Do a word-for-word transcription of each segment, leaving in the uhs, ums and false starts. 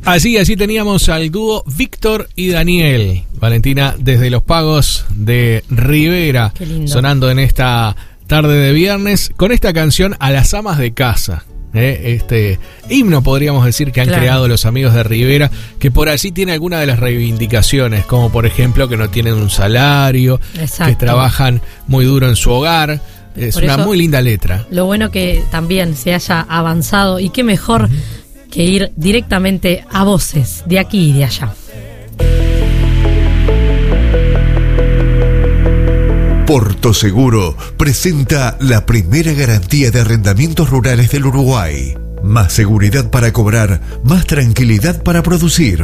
Allí, allí teníamos al dúo Víctor y Daniel. Valentina, desde Los Pagos de Rivera, sonando en esta tarde de viernes con esta canción A las amas de casa. ¿eh? Este himno, podríamos decir, que han claro. creado los amigos de Rivera, que por allí tiene alguna de las reivindicaciones, como por ejemplo que no tienen un salario, Exacto. que trabajan muy duro en su hogar. Es por una eso, muy linda letra. Lo bueno que también se haya avanzado, y qué mejor uh-huh. que ir directamente a voces de aquí y de allá. Porto Seguro presenta la primera garantía de arrendamientos rurales del Uruguay. Más seguridad para cobrar, más tranquilidad para producir.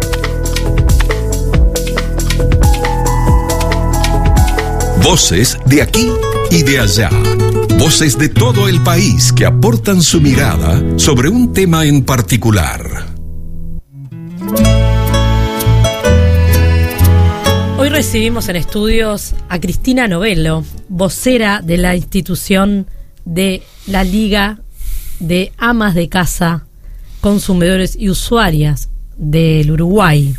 Voces de aquí y de allá. Voces de todo el país que aportan su mirada sobre un tema en particular. Hoy recibimos en estudios a Cristina Novello, vocera de la institución de la Liga de Amas de Casa, Consumidores y Usuarias del Uruguay.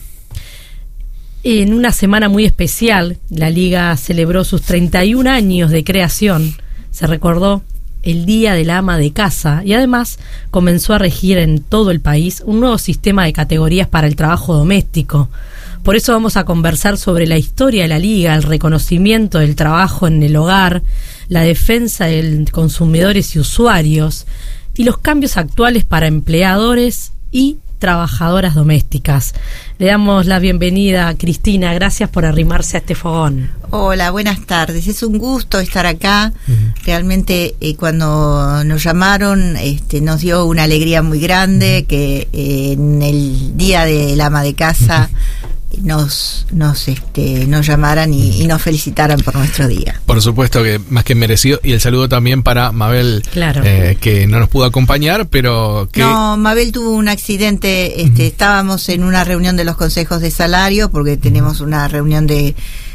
En una semana muy especial, la Liga celebró sus treinta y un años de creación. Se recordó el Día de la Ama de Casa y además comenzó a regir en todo el país un nuevo sistema de categorías para el trabajo doméstico. Por eso vamos a conversar sobre la historia de la Liga, el reconocimiento del trabajo en el hogar, la defensa de consumidores y usuarios y los cambios actuales para empleadores y trabajadoras domésticas. Le damos la bienvenida a Cristina, gracias por arrimarse a este fogón. Hola, buenas tardes, es un gusto estar acá. Uh-huh. Realmente eh, cuando nos llamaron este, nos dio una alegría muy grande uh-huh. que eh, en el Día del Ama de Casa uh-huh. nos nos este nos llamaran y, y nos felicitaran por nuestro día. Por supuesto que más que merecido, y el saludo también para Mabel, claro. eh, que no nos pudo acompañar, pero que... No, Mabel tuvo un accidente, este, uh-huh. estábamos en una reunión de los consejos de salario, porque tenemos una reunión de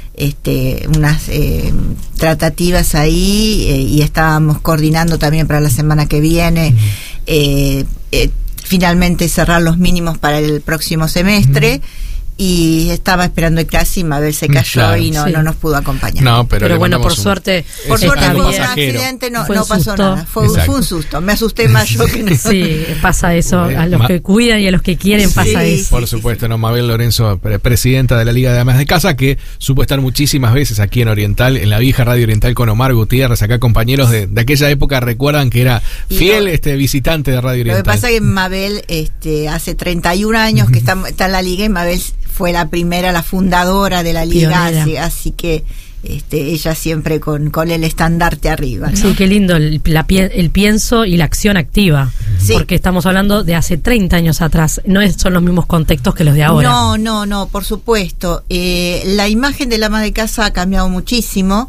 este unas eh, tratativas ahí, eh, y estábamos coordinando también para la semana que viene, uh-huh. eh, eh, finalmente cerrar los mínimos para el próximo semestre, uh-huh. y estaba esperando el clase y Mabel se cayó claro, y no, sí. no nos pudo acompañar. No, pero, pero bueno, por un, suerte, por suerte fue un accidente, no, no pasó susto. nada. Fue, fue un susto. Me asusté más yo que no. Sí, pasa eso. A los Ma- que cuidan y a los que quieren sí, pasa eso. Por supuesto, no. Mabel Lorenzo, presidenta de la Liga de Amas de Casa, que supo estar muchísimas veces aquí en Oriental, en la vieja Radio Oriental con Omar Gutiérrez, acá compañeros de, de aquella época recuerdan que era fiel lo, este visitante de Radio Oriental. Lo que pasa es que Mabel este, hace treinta y un años que está, está en la Liga, y Mabel fue la primera, la fundadora de la Liga, así, así que este, ella siempre con, con el estandarte arriba, ¿no? Sí, qué lindo el, la, el pienso y la acción activa, sí. porque estamos hablando de hace treinta años atrás, no es, son los mismos contextos que los de ahora. No, no, no, por supuesto. Eh, la imagen del ama de casa ha cambiado muchísimo.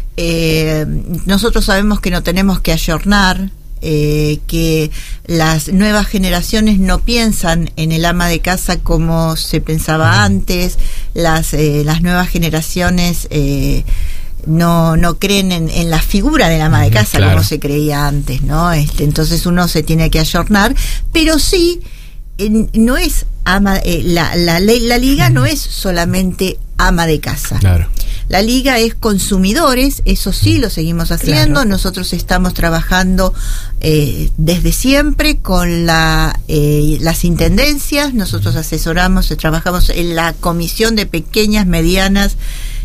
Eh, nosotros sabemos que no tenemos que ayornar, Eh, que las nuevas generaciones no piensan en el ama de casa como se pensaba antes, las eh, las nuevas generaciones eh, no no creen en, en la figura del ama de casa, claro. como se creía antes, ¿no? Este, entonces uno se tiene que ayornar, pero sí eh, no es ama eh, la la ley la liga no es solamente ama de casa. Claro. La Liga es consumidores, eso sí lo seguimos haciendo. Claro. Nosotros estamos trabajando eh, desde siempre con la eh, las intendencias. Nosotros asesoramos, trabajamos en la comisión de pequeñas, medianas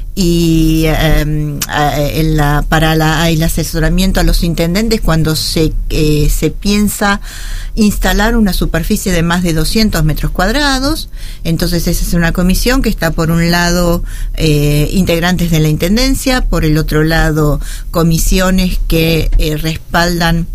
y eh, en la, para la, el asesoramiento a los intendentes cuando se eh, se piensa instalar una superficie de más de doscientos metros cuadrados. Entonces esa es una comisión que está por un lado eh, integrantes de la intendencia, por el otro lado comisiones que eh, respaldan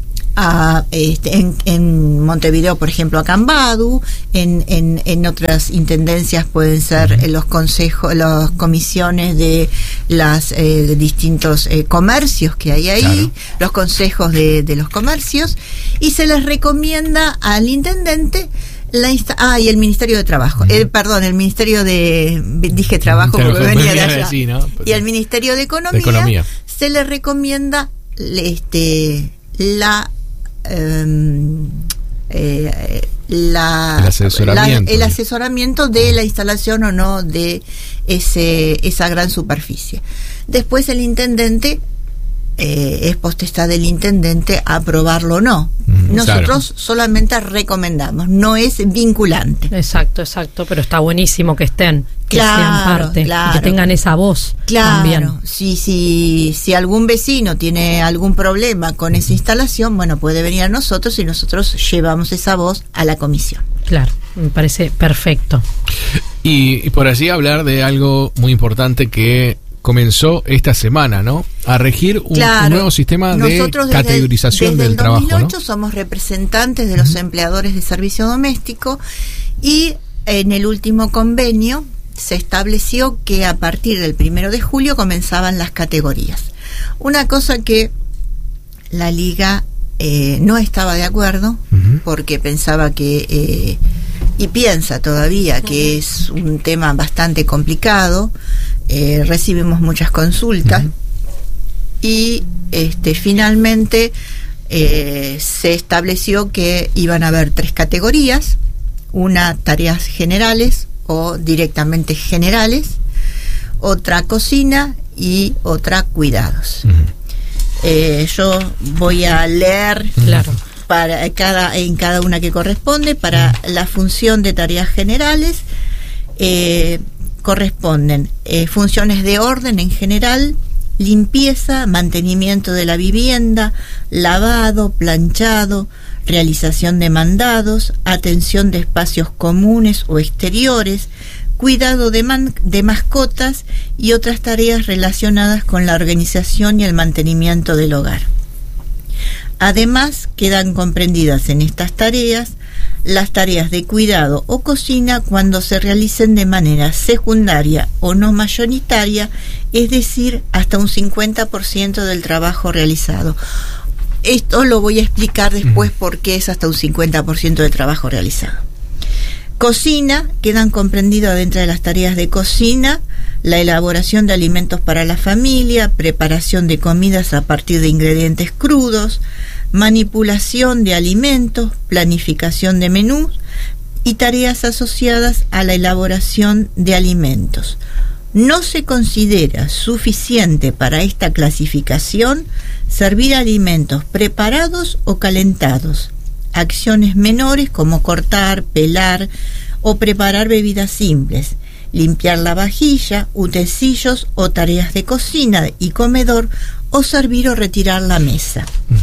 a, este, en, en Montevideo, por ejemplo, a Cambadu, en, en, en otras intendencias pueden ser eh, los consejos, las comisiones de las eh, de distintos eh, comercios que hay ahí, claro. los consejos de, de los comercios, y se les recomienda al intendente la insta- ah, y el Ministerio de Trabajo, uh-huh. eh, perdón, el Ministerio de, dije trabajo porque venía de allá, sí, ¿no? Y el Ministerio de Economía, de Economía. Se le recomienda este la eh, eh, la, el asesoramiento, la, el asesoramiento de la instalación o no de ese esa gran superficie. Después el intendente eh, es potestad del intendente aprobarlo o no. Mm, Nosotros claro. solamente recomendamos, no es vinculante. Exacto, exacto, pero está buenísimo que estén, que claro, sean parte, claro. y que tengan esa voz. Claro, también. Si, si, si algún vecino tiene algún problema con esa instalación, bueno, puede venir a nosotros y nosotros llevamos esa voz a la comisión. Claro, me parece perfecto. Y, y por allí hablar de algo muy importante que comenzó esta semana, ¿no? A regir un, claro. un nuevo sistema Nosotros de desde, categorización desde del el trabajo, dos mil ocho, ¿no? Somos representantes de los uh-huh. empleadores de servicio doméstico y en el último convenio se estableció que a partir del primero de julio comenzaban las categorías. Una cosa que la Liga eh, no estaba de acuerdo, uh-huh. porque pensaba que eh, y piensa todavía que es un tema bastante complicado. Eh, recibimos muchas consultas uh-huh. y este finalmente eh, se estableció que iban a haber tres categorías: una tareas generales o directamente generales, otra cocina y otra cuidados. Uh-huh. eh, yo voy a leer claro. para cada en cada una que corresponde. Para uh-huh. la función de tareas generales eh, corresponden eh, funciones de orden en general, limpieza, mantenimiento de la vivienda, lavado, planchado, realización de mandados, atención de espacios comunes o exteriores, cuidado de, man- de mascotas y otras tareas relacionadas con la organización y el mantenimiento del hogar. Además, quedan comprendidas en estas tareas las tareas de cuidado o cocina cuando se realicen de manera secundaria o no mayoritaria, es decir, hasta un cincuenta por ciento del trabajo realizado. Esto lo voy a explicar después por qué es hasta un cincuenta por ciento del trabajo realizado. Cocina, quedan comprendidas dentro de las tareas de cocina la elaboración de alimentos para la familia, preparación de comidas a partir de ingredientes crudos, manipulación de alimentos, planificación de menús y tareas asociadas a la elaboración de alimentos. No se considera suficiente para esta clasificación servir alimentos preparados o calentados. Acciones menores como cortar, pelar o preparar bebidas simples, limpiar la vajilla, utensilios o tareas de cocina y comedor, o servir o retirar la mesa.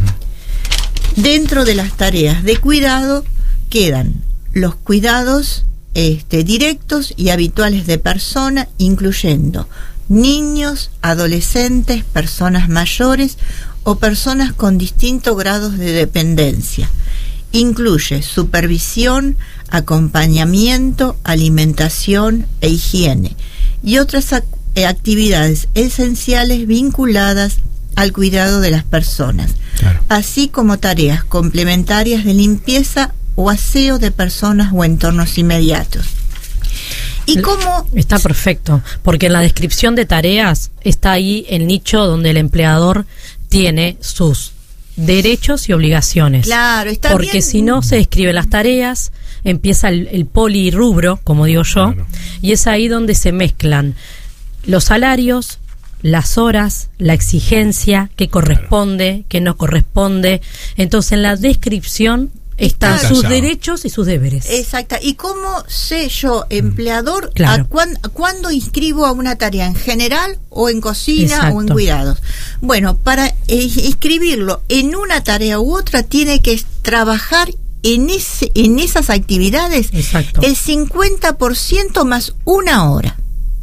Uh-huh. Dentro de las tareas de cuidado quedan los cuidados este, directos y habituales de persona, incluyendo niños, adolescentes, personas mayores o personas con distintos grados de dependencia. Incluye supervisión, acompañamiento, alimentación e higiene y otras ac- actividades esenciales vinculadas al cuidado de las personas, claro. así como tareas complementarias de limpieza o aseo de personas o entornos inmediatos. ¿Y cómo? Está perfecto, porque en la descripción de tareas está ahí el nicho donde el empleador tiene sus derechos y obligaciones. Claro, está porque bien. Si no se describen las tareas, empieza el, el polirrubro, como digo yo, claro. y es ahí donde se mezclan los salarios, las horas, la exigencia, qué corresponde, claro. qué no corresponde. Entonces en la descripción están claro. sus derechos y sus deberes. Exacto. ¿Y cómo sé yo, empleador, claro. a cuán, cuándo inscribo a una tarea? ¿En general o en cocina Exacto. o en cuidados? Bueno, para eh, inscribirlo en una tarea u otra tiene que trabajar en ese en esas actividades Exacto. el cincuenta por ciento más una hora.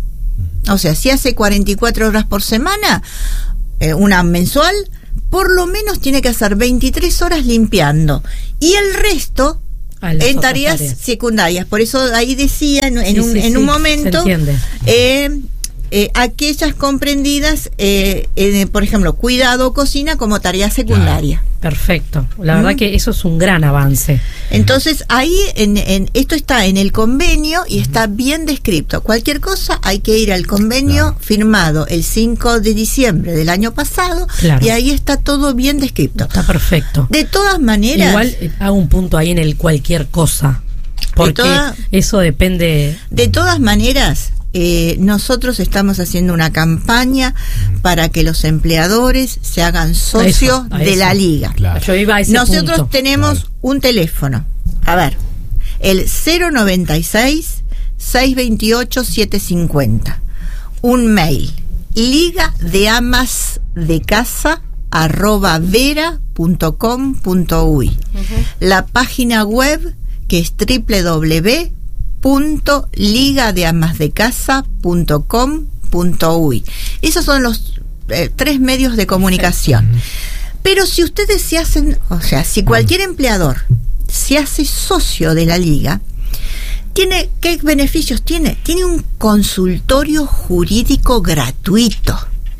O sea, si hace cuarenta y cuatro horas por semana, eh, una mensual, por lo menos tiene que hacer veintitrés horas limpiando y el resto en tareas, tareas secundarias. Por eso ahí decía en, en, sí, un, sí, en sí, un momento eh, eh, aquellas comprendidas, eh, eh, por ejemplo, cuidado o cocina como tarea secundaria. Claro. Perfecto. La verdad ¿Mm? que eso es un gran avance. Entonces, ahí, en, en esto está en el convenio y está bien descrito. Cualquier cosa hay que ir al convenio claro. firmado el cinco de diciembre del año pasado claro. y ahí está todo bien descrito. Está perfecto. De todas maneras... Igual eh, hago un punto ahí en el cualquier cosa, porque toda, eso depende... De todas maneras... Eh, nosotros estamos haciendo una campaña para que los empleadores se hagan socios eso, de eso. la liga. Claro. Yo iba a ese nosotros punto. tenemos claro. un teléfono, a ver, el cero noventa y seis, seiscientos veintiocho, setecientos cincuenta, un mail, liga de amas de casa arroba vera punto com punto uy, uh-huh. la página web que es doble u doble u doble u punto liga de amas de casa punto com punto uy. Esos son los eh, tres medios de comunicación. Pero si ustedes se hacen, o sea, si cualquier empleador se hace socio de la liga, tiene, ¿qué beneficios tiene? Tiene un consultorio jurídico gratuito.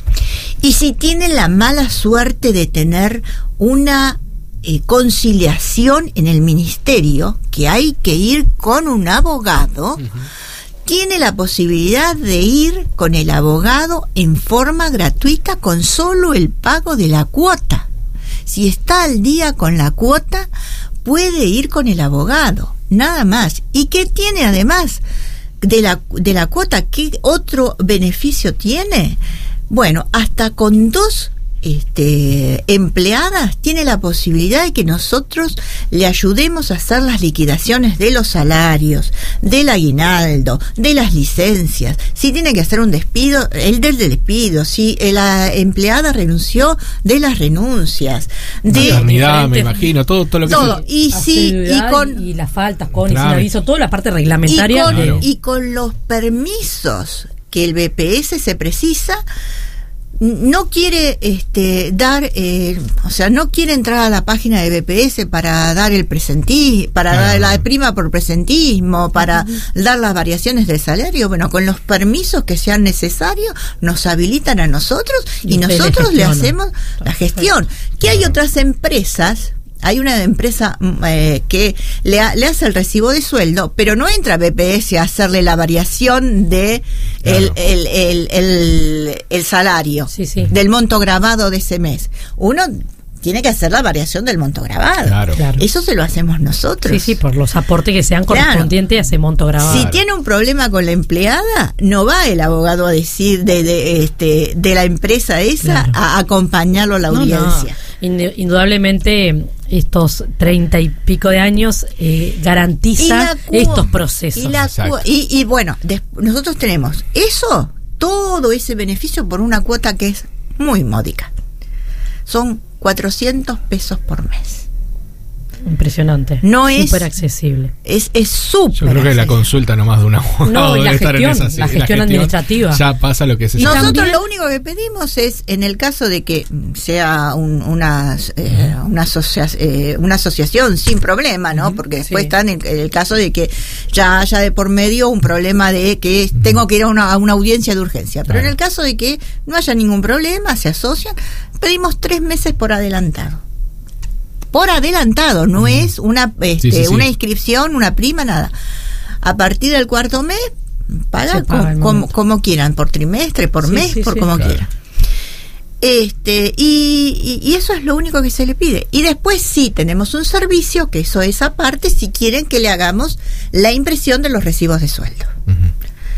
Y si tiene la mala suerte de tener una Eh, conciliación en el ministerio, que hay que ir con un abogado, uh-huh. tiene la posibilidad de ir con el abogado en forma gratuita con solo el pago de la cuota. Si está al día con la cuota, puede ir con el abogado, nada más. ¿Y qué tiene además de la, de la cuota? ¿Qué otro beneficio tiene? Bueno, hasta con dos Este, empleadas tiene la posibilidad de que nosotros le ayudemos a hacer las liquidaciones de los salarios, del aguinaldo, de las licencias. Si tiene que hacer un despido, el del despido. Si la empleada renunció, de las renuncias, de maternidad, me imagino, todo, todo lo que todo. Y sí, y con y las faltas, con claro. y sin aviso, toda la parte reglamentaria y con, de... y con los permisos que el B P S se precisa. No quiere este dar, eh, o sea, no quiere entrar a la página de B P S para dar el presentismo, para ah. dar la prima por presentismo, para uh-huh. dar las variaciones del salario. Bueno, con los permisos que sean necesarios, nos habilitan a nosotros y, y nosotros le hacemos la gestión. Que hay otras empresas. Hay una empresa eh, que le, ha, le hace el recibo de sueldo, pero no entra a B P S a hacerle la variación de claro. el, el, el, el, el salario, sí, sí. del monto grabado de ese mes. Uno tiene que hacer la variación del monto grabado. Claro. Claro. Eso se lo hacemos nosotros. Sí, sí, por los aportes que sean correspondientes claro. a ese monto grabado. Si tiene un problema con la empleada, no va el abogado a decir de, de, este, de la empresa esa claro. a acompañarlo a la audiencia. No, no. Indudablemente estos treinta y pico de años eh, garantiza cu- estos procesos. Y, la cu- y, y bueno, des- nosotros tenemos eso, todo ese beneficio por una cuota que es muy módica. Son cuatrocientos pesos por mes. Impresionante. No es súper accesible. Es es súper. Yo creo que la consulta nomás de una abogado no, y la debe gestión, estar en esa, la, gestión la gestión administrativa. Ya pasa lo que se llama. Nosotros lo único que pedimos es, en el caso de que sea un, una eh, una, asocia, eh, una asociación sin problema, ¿no? Porque después sí. está en el, en el caso de que ya haya de por medio un problema de que tengo que ir a una, a una audiencia de urgencia. Pero claro. en el caso de que no haya ningún problema, se asocian, pedimos tres meses por adelantado. Por adelantado, no es una este, sí, sí, sí. una inscripción, una prima, nada. A partir del cuarto mes, paga como, como, como quieran, por trimestre, por sí, mes, sí, por sí, como claro. quieran. Este, y, y, y eso es lo único que se le pide. Y después sí tenemos un servicio, que eso es aparte, si quieren que le hagamos la impresión de los recibos de sueldo. Uh-huh.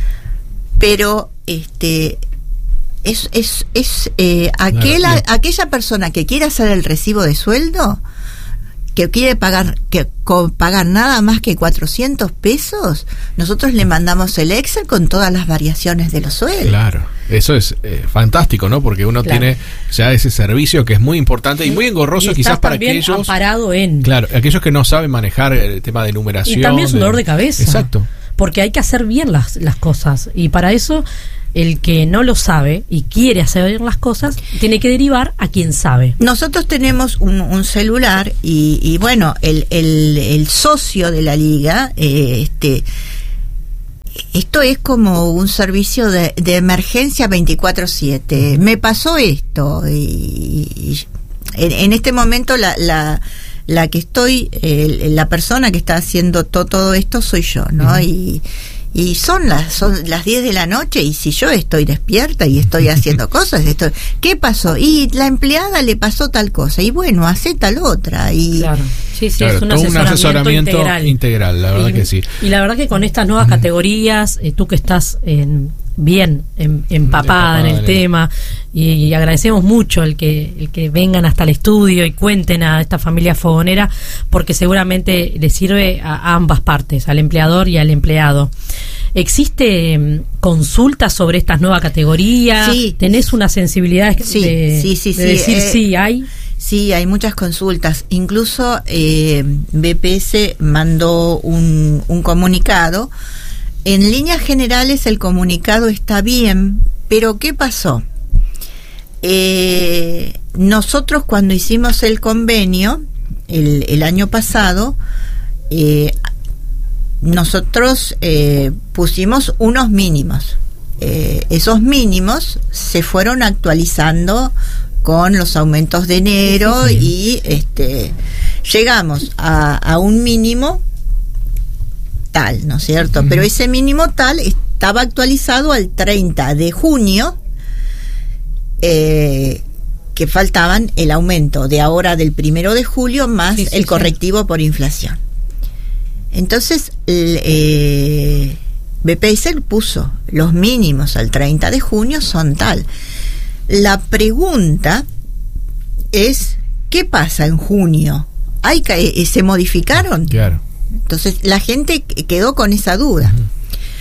Pero este es, es, es eh, aquella, claro, claro. aquella persona que quiere hacer el recibo de sueldo, que quiere pagar que con pagar nada más que cuatrocientos pesos, nosotros le mandamos el Excel con todas las variaciones de los sueldos. Claro, eso es eh, fantástico, ¿no? Porque uno claro. tiene ya ese servicio que es muy importante y muy engorroso y quizás para aquellos amparado en claro, aquellos que no saben manejar el tema de numeración. Y también es un dolor de cabeza. Exacto. Porque hay que hacer bien las las cosas y para eso el que no lo sabe y quiere hacer bien las cosas tiene que derivar a quien sabe. Nosotros tenemos un, un celular y, y bueno, el, el, el socio de la liga, eh, este esto es como un servicio de, de emergencia veinticuatro siete. Me pasó esto y, y en, en este momento la, la, la que estoy, eh, la persona que está haciendo to, todo esto soy yo, ¿no? Uh-huh. Y Y son las son las diez de la noche y si yo estoy despierta y estoy haciendo cosas, estoy, ¿qué pasó? Y la empleada le pasó tal cosa y bueno, hace tal otra y claro, sí, sí, claro, es un todo asesoramiento, un asesoramiento integral. integral, la verdad y, que sí. Y la verdad que con estas nuevas uh-huh. categorías, eh, tú que estás en bien em, empapada en el en tema y, y agradecemos mucho el que el que vengan hasta el estudio y cuenten a esta familia fogonera porque seguramente le sirve a, a ambas partes, al empleador y al empleado. ¿Existe um, consultas sobre estas nuevas categorías? Sí. ¿Tenés una sensibilidad sí, de, sí, sí, de sí, decir eh, sí hay? Sí, hay muchas consultas. Incluso eh, B P S mandó un, un comunicado. En líneas generales el comunicado está bien, pero ¿qué pasó? Eh, nosotros cuando hicimos el convenio el, el año pasado, eh, nosotros eh, pusimos unos mínimos. Eh, esos mínimos se fueron actualizando con los aumentos de enero sí, sí. y este llegamos a, a un mínimo tal, ¿no es cierto? Uh-huh. Pero ese mínimo tal estaba actualizado al treinta de junio, eh, que faltaban el aumento de ahora del primero de julio más sí, sí, el correctivo sí. por inflación. Entonces, el, eh, B P S puso los mínimos al treinta de junio son tal. La pregunta es, ¿qué pasa en junio? ¿Hay, eh, ¿Se modificaron? Claro. Entonces la gente quedó con esa duda. Uh-huh.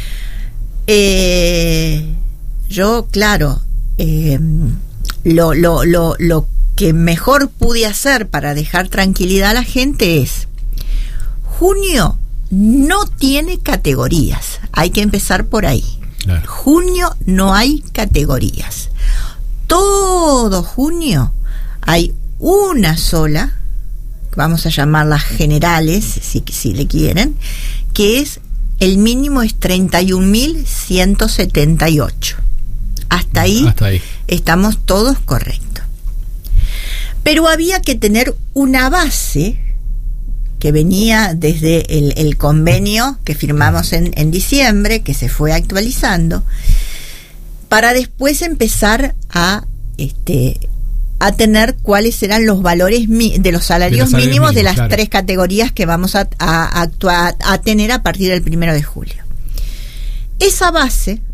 Eh, yo, claro, eh, lo, lo, lo, lo que mejor pude hacer para dejar tranquilidad a la gente es, junio no tiene categorías, hay que empezar por ahí. Claro. Junio no hay categorías. Todo junio hay una sola, vamos a llamarlas generales, si, si le quieren, que es, el mínimo es treinta y un mil ciento setenta y ocho. Hasta ahí, Hasta ahí estamos todos correctos. Pero había que tener una base que venía desde el, el convenio que firmamos en, en diciembre, que se fue actualizando, para después empezar a este a tener cuáles serán los valores mi, de los salarios, de los salarios mínimos, mínimos de las claro. tres categorías que vamos a, a, actuar, a tener a partir del primero de julio. Esa base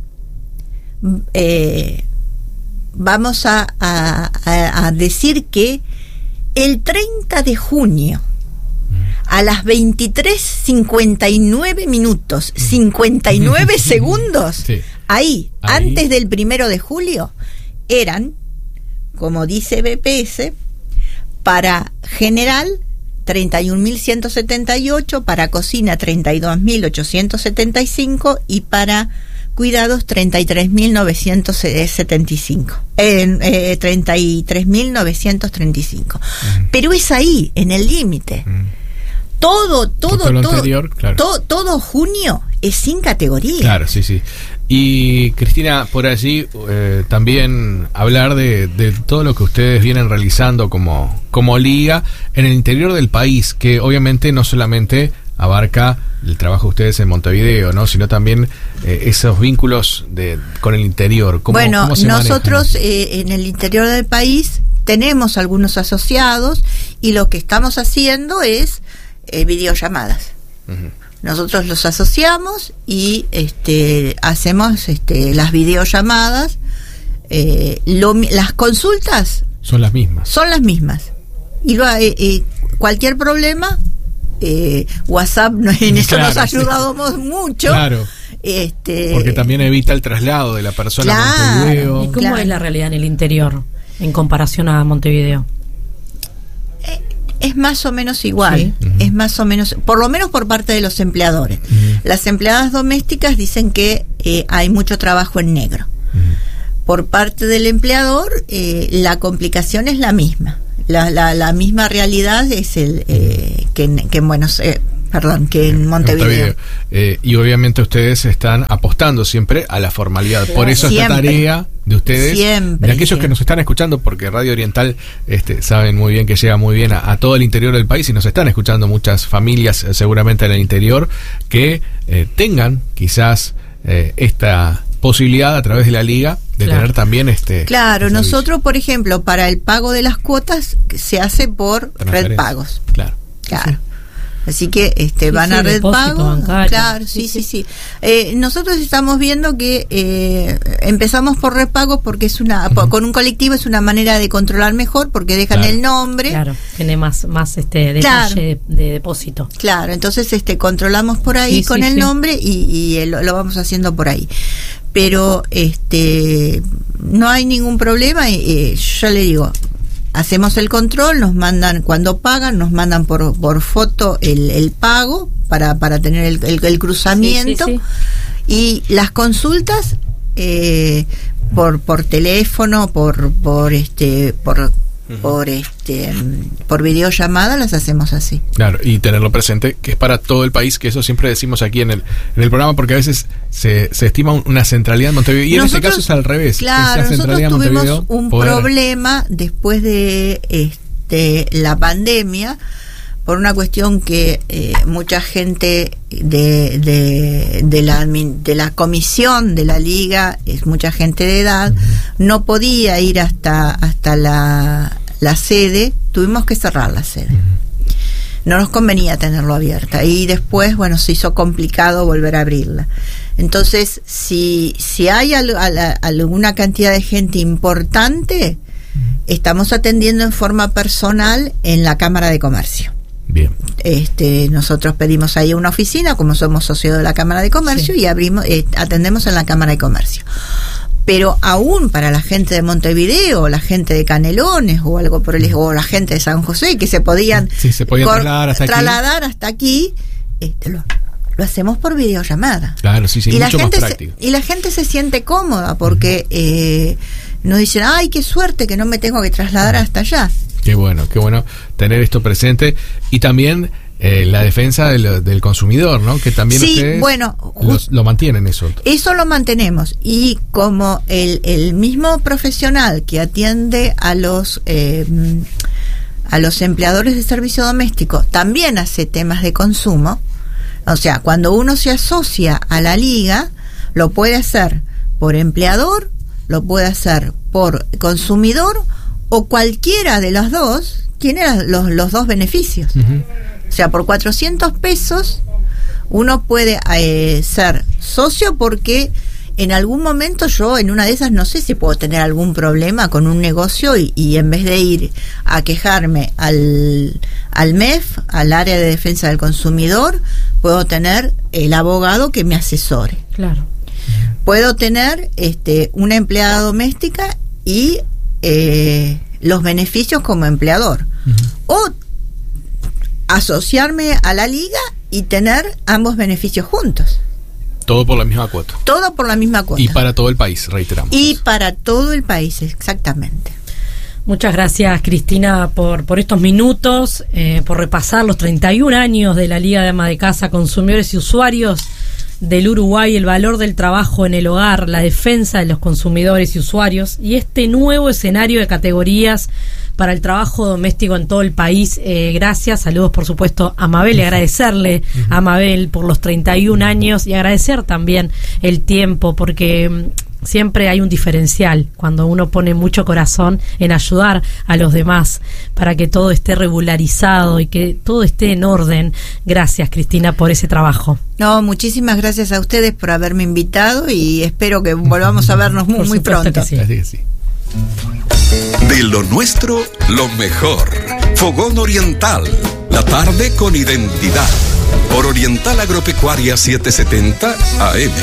eh, vamos a, a, a decir que el treinta de junio a las veintitrés cincuenta y nueve minutos cincuenta y nueve segundos sí. ahí, ahí, antes del primero de julio, eran, como dice B P S, para general treinta y un mil ciento setenta y ocho, para cocina treinta y dos mil ochocientos setenta y cinco y para cuidados treinta y tres mil novecientos setenta y cinco. Eh, eh, treinta y tres mil novecientos treinta y cinco. Mm. Pero es ahí, en el límite. Mm. Todo, todo, todo, todo, anterior, claro. todo, todo junio es sin categoría. Claro, sí, sí. Y Cristina, por allí eh, también hablar de, de todo lo que ustedes vienen realizando como, como liga en el interior del país, que obviamente no solamente abarca el trabajo de ustedes en Montevideo, ¿no? Sino también eh, esos vínculos de con el interior. ¿Cómo, bueno, cómo se nosotros eh, en el interior del país tenemos algunos asociados y lo que estamos haciendo es eh, videollamadas. Uh-huh. Nosotros los asociamos y este hacemos este las videollamadas. Eh, lo, las consultas son las mismas. Son las mismas. Y lo, eh, eh, cualquier problema, eh, WhatsApp no, en eso claro, nos ha ayudado sí. mucho. Claro. Este, porque también evita el traslado de la persona claro, a Montevideo. ¿Y cómo claro. es la realidad en el interior en comparación a Montevideo? Es más o menos igual, sí. uh-huh. es más o menos, por lo menos por parte de los empleadores. Uh-huh. Las empleadas domésticas dicen que eh, hay mucho trabajo en negro. Uh-huh. Por parte del empleador, eh, la complicación es la misma. La, la, la misma realidad es el eh, que, que en Buenos eh, perdón, que en Montevideo. Montevideo. Eh, y obviamente ustedes están apostando siempre a la formalidad. Claro. Por eso siempre, esta tarea de ustedes, siempre, de aquellos siempre. que nos están escuchando, porque Radio Oriental este, saben muy bien que llega muy bien a, a todo el interior del país y nos están escuchando muchas familias eh, seguramente en el interior que eh, tengan quizás eh, esta posibilidad a través de la liga de claro. tener también este claro nosotros por ejemplo para el pago de las cuotas se hace por Red Pagos, claro claro sí. Así que este sí, van sí, a Red Pago, claro, sí, sí, sí. sí. Eh, nosotros estamos viendo que eh, empezamos por Red Pago porque es una, uh-huh. con un colectivo es una manera de controlar mejor porque dejan claro. el nombre, claro, tiene más, más este detalle claro. de, de depósito. Claro, entonces este controlamos por ahí sí, con sí, el sí. nombre y, y el, lo vamos haciendo por ahí. Pero este no hay ningún problema, eh, yo le digo. Hacemos el control, nos mandan, cuando pagan, nos mandan por por foto el, el pago para, para tener el, el, el cruzamiento sí, sí, sí. Y las consultas eh, por por teléfono, por por este por uh-huh. por este por videollamada las hacemos así. Claro, y tenerlo presente que es para todo el país, que eso siempre decimos aquí en el en el programa porque a veces se, se estima una centralidad en Montevideo y nosotros, en este caso es al revés. Claro, nosotros tuvimos un poder... problema después de este la pandemia por una cuestión que eh, mucha gente de, de, de, la, de la comisión de la liga, es mucha gente de edad, no podía ir hasta, hasta la, la sede, tuvimos que cerrar la sede. No nos convenía tenerlo abierta y después, bueno, se hizo complicado volver a abrirla. Entonces, si, si hay al, al, alguna cantidad de gente importante, estamos atendiendo en forma personal en la Cámara de Comercio. Bien. Este, nosotros pedimos ahí una oficina, como somos socios de la Cámara de Comercio, sí. y abrimos, eh, atendemos en la Cámara de Comercio. Pero aún para la gente de Montevideo, o la gente de Canelones, o algo por el o la gente de San José, que se podían, sí, se podían cor- trasladar hasta trasladar aquí, hasta aquí este, lo, lo hacemos por videollamada. Claro, sí, sí, y mucho la gente más práctico. Se, y la gente se siente cómoda porque uh-huh. eh, nos dicen, ay, qué suerte que no me tengo que trasladar uh-huh. hasta allá. Qué bueno, qué bueno tener esto presente y también eh, la defensa del, del consumidor, ¿no? Que también sí, ustedes bueno, los, lo mantienen eso. Eso lo mantenemos y como el, el mismo profesional que atiende a los eh, a los empleadores de servicio doméstico también hace temas de consumo, o sea, cuando uno se asocia a la liga lo puede hacer por empleador, lo puede hacer por consumidor o cualquiera de los dos tiene los, los dos beneficios. Uh-huh. O sea, por cuatrocientos pesos uno puede eh, ser socio porque en algún momento yo en una de esas no sé si puedo tener algún problema con un negocio y, y en vez de ir a quejarme al, al M E F, al área de defensa del consumidor, puedo tener el abogado que me asesore. Claro. Puedo tener este una empleada doméstica y eh, los beneficios como empleador. Uh-huh. O asociarme a la liga y tener ambos beneficios juntos. Todo por la misma cuota. Todo por la misma cuota. Y para todo el país, reiteramos. Y eso. Para todo el país, exactamente. Muchas gracias, Cristina, por, por estos minutos, eh, por repasar los treinta y un años de la Liga de Ama de Casa, Consumidores y Usuarios del Uruguay, el valor del trabajo en el hogar, la defensa de los consumidores y usuarios y este nuevo escenario de categorías para el trabajo doméstico en todo el país. Eh, gracias, saludos por supuesto a Mabel y agradecerle a Mabel por los treinta y un años y agradecer también el tiempo porque siempre hay un diferencial cuando uno pone mucho corazón en ayudar a los demás para que todo esté regularizado y que todo esté en orden. Gracias, Cristina, por ese trabajo. No, muchísimas gracias a ustedes por haberme invitado y espero que volvamos a vernos muy, muy pronto. Que sí. Así que sí. De lo nuestro, lo mejor. Fogón Oriental. La tarde con identidad. Por Oriental Agropecuaria setecientos setenta A M.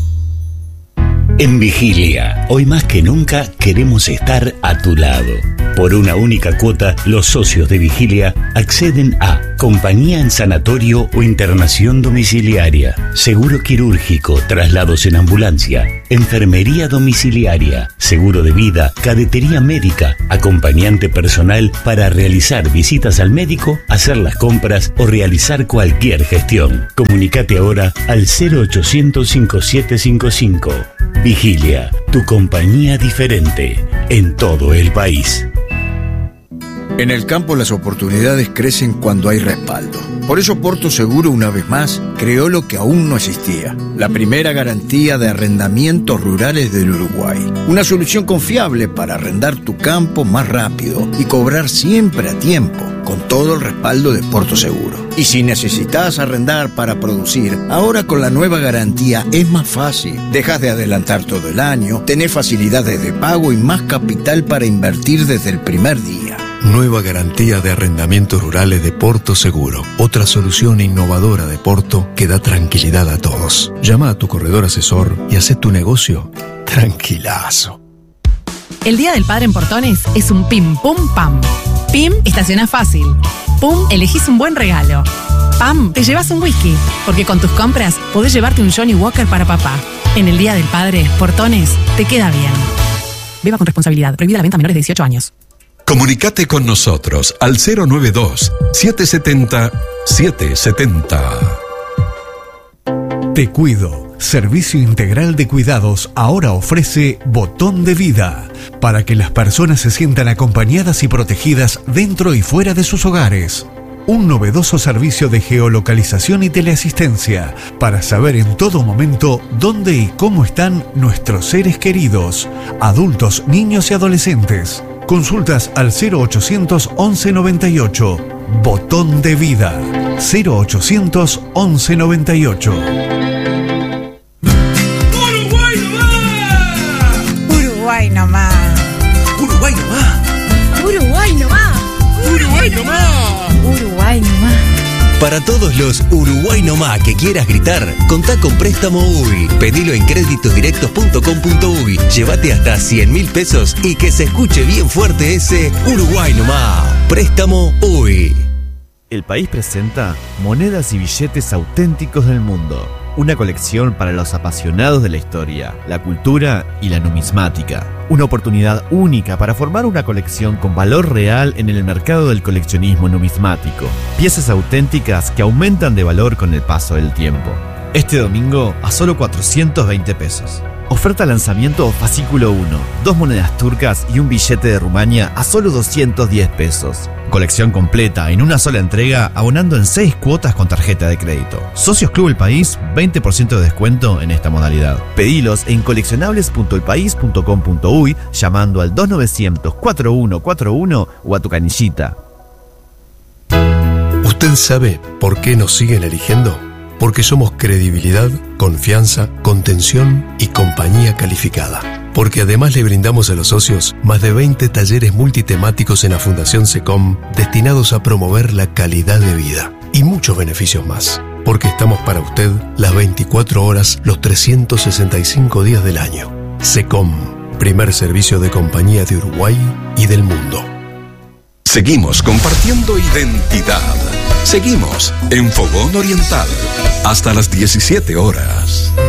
En Vigilia, hoy más que nunca queremos estar a tu lado. Por una única cuota, los socios de Vigilia acceden a compañía en sanatorio o internación domiciliaria, seguro quirúrgico, traslados en ambulancia, enfermería domiciliaria, seguro de vida, cadetería médica, acompañante personal para realizar visitas al médico, hacer las compras o realizar cualquier gestión. Comunicate ahora al cero ochocientos cincuenta y siete cincuenta y cinco. Vigilia, tu compañía diferente en todo el país. En el campo las oportunidades crecen cuando hay respaldo. Por eso Porto Seguro, una vez más, creó lo que aún no existía: la primera garantía de arrendamientos rurales del Uruguay. Una solución confiable para arrendar tu campo más rápido y cobrar siempre a tiempo, con todo el respaldo de Porto Seguro. Y si necesitas arrendar para producir, ahora con la nueva garantía es más fácil. Dejas de adelantar todo el año, tenés facilidades de pago y más capital para invertir desde el primer día. Nueva garantía de arrendamientos rurales de Porto Seguro. Otra solución innovadora de Porto que da tranquilidad a todos. Llama a tu corredor asesor y haz tu negocio tranquilazo. El Día del Padre en Portones es un pim pum pam. Pim, estacionás fácil. Pum, elegís un buen regalo. Pam, te llevas un whisky, porque con tus compras podés llevarte un Johnny Walker para papá. En el Día del Padre, Portones te queda bien. Beba con responsabilidad. Prohibida la venta a menores de dieciocho años. Comunicate con nosotros al cero nueve dos, siete siete cero, siete siete cero. Te Cuido, servicio integral de cuidados, ahora ofrece Botón de Vida, para que las personas se sientan acompañadas y protegidas dentro y fuera de sus hogares. Un novedoso servicio de geolocalización y teleasistencia para saber en todo momento dónde y cómo están nuestros seres queridos, adultos, niños y adolescentes. Consultas al cero ochocientos once noventa y ocho. Botón de Vida. cero ochocientos once noventa y ocho. Uruguay nomás. Uruguay nomás. Uruguay nomás. Uruguay nomás. Uruguay nomás. Para todos los Uruguay nomás que quieras gritar, contá con Préstamo U B I. Pedilo en créditosdirectos punto com punto uy. Llévate hasta cien mil pesos y que se escuche bien fuerte ese Uruguay nomás. Préstamo U B I. El País presenta Monedas y billetes auténticos del mundo. Una colección para los apasionados de la historia, la cultura y la numismática. Una oportunidad única para formar una colección con valor real en el mercado del coleccionismo numismático. Piezas auténticas que aumentan de valor con el paso del tiempo. Este domingo a solo cuatrocientos veinte pesos. Oferta lanzamiento fascículo uno. Dos monedas turcas y un billete de Rumania a solo doscientos diez pesos. Colección completa en una sola entrega, abonando en seis cuotas con tarjeta de crédito. Socios Club El País, veinte por ciento de descuento en esta modalidad. Pedilos en coleccionables punto el país punto com punto uy llamando al dos novecientos, cuarenta y uno cuarenta y uno o a tu canillita. ¿Usted sabe por qué nos siguen eligiendo? Porque somos credibilidad, confianza, contención y compañía calificada. Porque además le brindamos a los socios más de veinte talleres multitemáticos en la Fundación SECOM destinados a promover la calidad de vida y muchos beneficios más. Porque estamos para usted las veinticuatro horas, los trescientos sesenta y cinco días del año. SECOM, primer servicio de compañía de Uruguay y del mundo. Seguimos compartiendo identidad. Seguimos en Fogón Oriental hasta las diecisiete horas.